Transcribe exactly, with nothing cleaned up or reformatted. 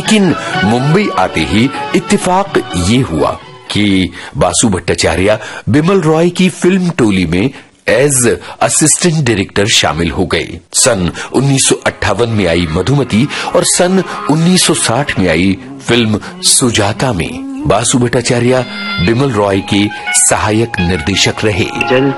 लेकिन मुंबई आते ही इत्तेफाक ये हुआ कि बासु भट्टाचार्य बिमल रॉय की फिल्म टोली में एज असिस्टेंट डायरेक्टर शामिल हो गए। सन उन्नीस सौ अट्ठावन में आई मधुमती और सन उन्नीस सौ साठ में आई फिल्म सुजाता में बासु भट्टाचार्य बिमल रॉय के सहायक निर्देशक रहे।